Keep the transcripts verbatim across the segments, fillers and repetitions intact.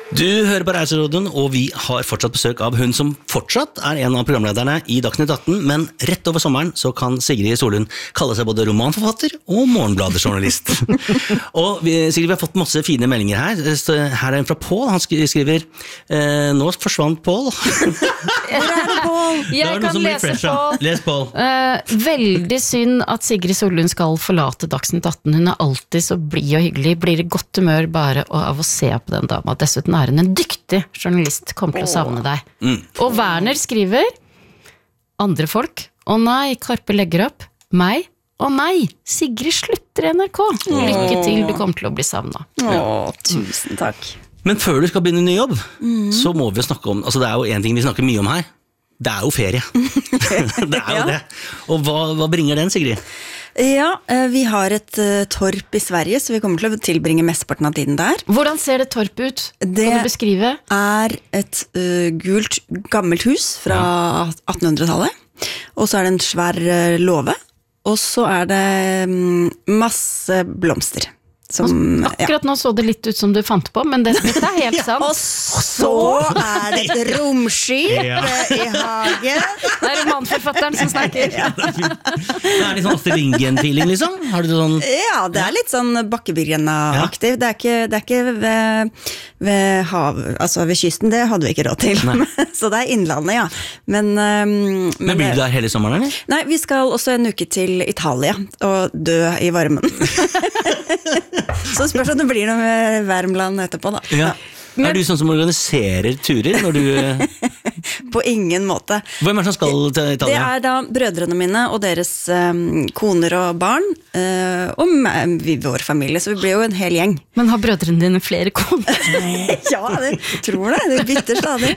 Du hører på Reiseråden, og vi har fortsatt besøk av hun som fortsatt er en av programlederne i Dagsnytt atten, men rett over sommeren så kan Sigrid Solund kalle seg både romanforfatter og morgenbladejournalist. Og vi, Sigrid, vi har fått masse fine meldinger her. Her er en fra Paul, han skriver eh, nå forsvant Paul. Hvor er det, Paul? Jeg kan lese Paul. Les Paul. Uh, veldig synd at Sigrid Solund skal forlate Dagsnytt atten. Hun er alltid så blid og hyggelig. Blir det godt humør bare av å se på den dama. Dessuten er hun en dyktig journalist, kommer til å savne deg. Mm. Og Werner skriver, andre folk, å nei, Karpe legger opp, meg, å nei, Sigrid slutter i N R K. Lykke til, du kommer til å bli savnet. Åh, tusen takk. Men før du skal begynne ny jobb, mm. så må vi snakke om, altså det er jo en ting vi snakker mye om her, det er jo ferie. Det er jo ja. det. Og hva, hva bringer den, Sigrid? Ja, vi har et torp i Sverige, så vi kommer til å tilbringe mesteparten av tiden der. Hvordan ser det torp ut? Det kan du beskrive? Er et uh, gult, gammelt hus fra ja. attenhundretallet, og så er det en svær uh, låve, og så er det um, masse blomster. Som, akkurat ja. nå så det litt ut som du fant på, men det, det er helt sant. Og så er det et romskip ja. i hagen. Det er romanforfatteren som snakker. Ja, det er, det er litt sånn Astrid Lindgren-feeling, liksom? Har du sånn? Ja, det er litt sånn Bakkebyrjena-aktiv. Det er ikke, det er ikke ved, ved hav, altså ved kysten, det hadde vi ikke råd til. Så det er innlandet, ja. Men, um, men, men blir du der hele sommeren, eller? Nei, vi skal også en uke til Italia og dø i varmen. Så spørs om det blir noe med Värmland etterpå da. Ja. Men, er du sånn som organiserer turer når du... På ingen måte. Hvem er det som skal til Italia? Det er da brødrene mine og deres um, koner og barn, uh, og med, vi, vår familie, så vi blir jo en hel gjeng. Men har brødrene dine flere koner? Ja, det tror det. Det bytter stadig.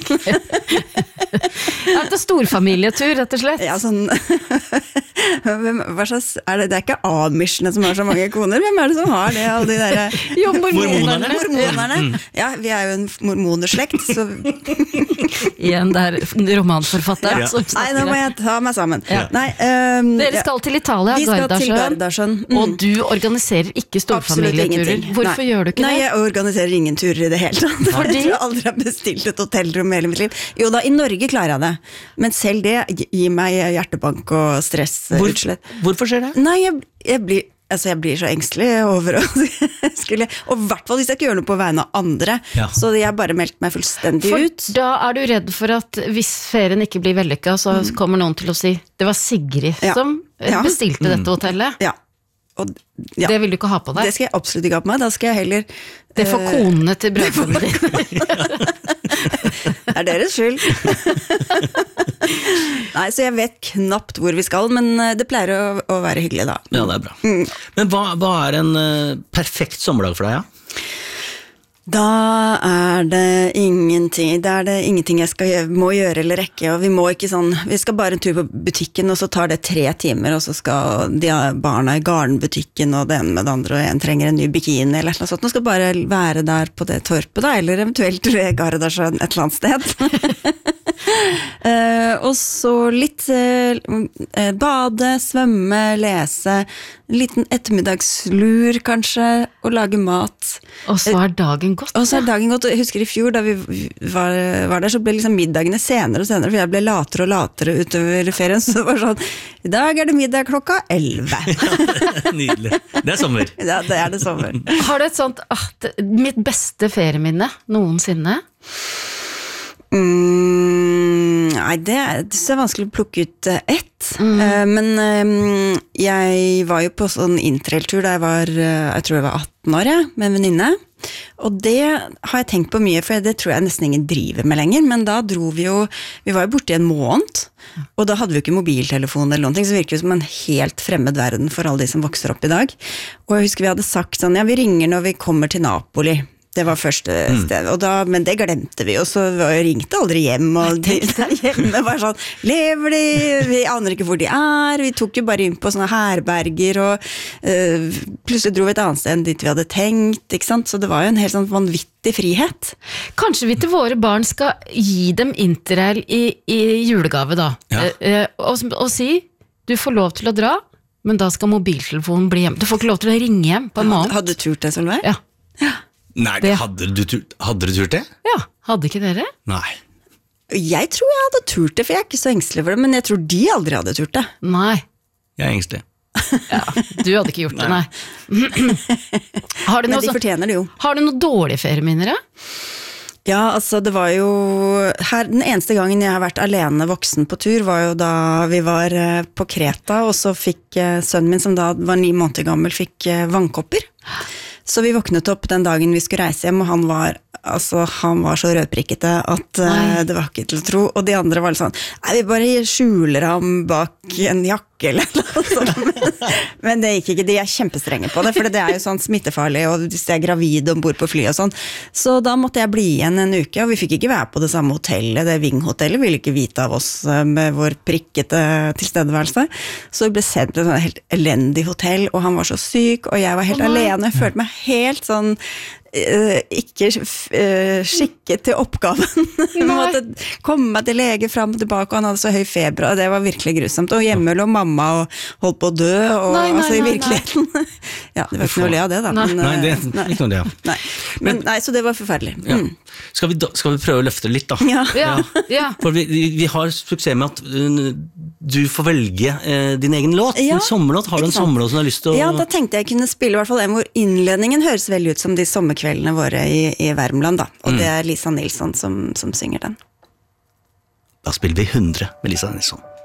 Er det storfamilietur, rett og slett? Ja, sånn... Hvem, hva slags, er det, det er ikke amishene som har så mange koner. Hvem er det som har det? Alle de der, jo, mormonerne. Mormonerne. Ja, vi er jo en mormonerslekt, så... Igjen, det er romanforfatteren ja. som snakker. Nei, nå må jeg ta meg sammen. Ja. Nei, um, Dere skal til Italia, vi skal til Gardasjøen. Mm. Og du organiserer ikke storfamilieturer. Hvorfor Nei. gjør du ikke Nei, det? Nei, jeg organiserer ingen turer i det hele tatt. Fordi? Jeg tror jeg aldri har bestilt et hotellrom i hele mitt liv. Jo da, i Norge klarer jeg det. Men selv det gir meg hjertebank og stress. Hvor, hvorfor skjer det? Nei, jeg, jeg, blir, altså jeg blir så engstelig over å skulle, og i hvert fall hvis jeg ikke gjør noe på vegne av andre, ja. Så jeg bare meldt meg fullstendig for ut. Da er du redd for at hvis ferien ikke blir vellykket, så mm. kommer noen til å si, det var Sigrid ja. Som bestilte mm. dette hotellet. Ja. Og, ja. Det vil du ikke ha på deg? Det skal jeg absolutt ikke ha på meg, da skal jeg heller... Det får uh, konene til brødrene dine. Det er deres skyld. Nei, så jeg vet knapt hvor vi skal, men det pleier å, å være hyggelig da. Ja, det er bra. Mm. Men hva, hva er en uh, perfekt sommerdag for deg, ja? Da er det ingenting, da er det ingenting jeg skal, må gjøre eller rekke, og vi må ikke sånn, vi skal bare en tur på butikken, og så tar det tre timer, og så skal de barna i garnbutikken, og det ene med det andre, og en trenger en ny bikini, eller noe sånt, og skal bare være der på det torpet da, eller eventuelt ved Gardasjøen et eller annet sted. uh, og så litt uh, bade, svømme, lese, en liten ettermiddagslur kanskje, og lage mat. Og så er dagen gått. Og så er dagen gått, og jeg husker i fjor da vi var, var der, så ble liksom middagene senere og senere, for jeg ble latere og latere utover ferien, så det var sånn, i dag er det middag klokka elleve. Ja, nydelig. Det er sommer. Ja, det er det sommer. Har du et sånt, ah, det, mitt beste ferieminne noensinne? Mm, nei, det er, det er vanskelig å plukke ut ett. Mm. Uh, men um, jeg var jo på sånn interrailtur da jeg var, uh, jeg tror jeg var atten år, ja, med en venninne. Og det har jeg tenkt på mye, for det tror jeg nesten ingen driver med lenger, men da dro vi jo, vi var jo borte i en måned, og da hadde vi jo ikke mobiltelefon eller noen ting, så det virker jo som en helt fremmed verden for alle de som vokser opp i dag. Og jeg husker vi hadde sagt sånn, ja, vi ringer når vi kommer til Napoli. Det var første sted, og da, men det glemte vi, og så ringte aldri hjem, og de der hjemme var sånn, lever de? Vi aner ikke hvor de er, vi tok jo bare inn på sånne herberger, og uh, plutselig dro vi et annet sted enn dit vi hadde tenkt, ikke sant? Så det var jo en helt sånn vanvittig frihet. Kanskje vi til våre barn skal gi dem interrail i, i julegave da, ja. uh, og, og si, du får lov til å dra, men da skal mobiltelefonen bli hjem. Du får ikke lov til å ringe hjem på en måned. Hadde du turt det, Solveig? Ja. Ja. Nei, det hadde du, tur- hadde du turt det? Ja, hadde ikke dere? Nei. Jeg tror jeg hadde turt det, for jeg er ikke så engstelig for det, men jeg tror de aldri hadde turt det. Nei. Jeg er engstelig. Ja, du hadde ikke gjort det, nei. Har du Men noe, de så, fortjener det jo. har du noe dårlige ferieminner? Ja, altså det var jo her, den eneste gangen jeg har vært alene voksen på tur var jo da vi var eh, på Kreta, og så fikk eh, sønnen min som da var ni måneder gammel, fikk eh, vannkopper. Så vi våknet opp den dagen vi skulle reise hjem, og han var, altså, han var så rødprikkete at eh, det var ikke til å tro. Og de andre var litt sånn, nei, vi bare skjuler ham bak en jakke eller noe sånt. Men det gikk ikke, de er kjempestrenge på det, for det er jo sånn smittefarlig, og hvis jeg er gravid ombord på fly og sånn. Så da måtte jeg bli igjen en uke, og vi fikk ikke være på det samme hotellet, det Ving-hotellet ville ikke vite av oss med vår prikkete tilstedeværelse. Så vi ble sendt til et helt elendig hotell, og han var så syk, og jeg var helt Å, nei. alene, jeg følte meg helt sånn Uh, ikke uh, skikket til oppgaven. Jeg måtte komme meg til lege frem og tilbake, og han hadde så høy feber, og det var virkelig grusomt. Og hjemme lå mamma og holdt på å dø, og Nei, nei, altså i nei, virkeligheten. Ja, det var ikke noe å le av det da. Nei. Men, Nei, det uh, er ikke noe det, ja. nei. Men, nei, så det var forferdelig. Ja. Mm. Skal, vi da, skal vi prøve å løfte det litt, da? Ja. Ja, ja. For vi, vi, vi har suksess med at uh, du får velge uh, din egen låt. Ja, En sommerlåt. Har du en ikke sant? sommerlåt som du har lyst til å Ja, da tenkte jeg kunne spille i hvert fall en hvor innledningen høres veldig ut som de sommerkveldene våre i, i Värmland da. Og det er Lisa Nilsson som, som synger den. Da spiller vi hundre med Lisa Nilsson.